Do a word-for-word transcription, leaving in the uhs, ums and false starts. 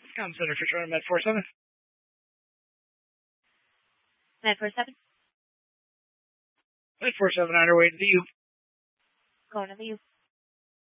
Com Center for Toronto, Med four seven. Med four seven. Med four seven on our way to the U. Going to the U.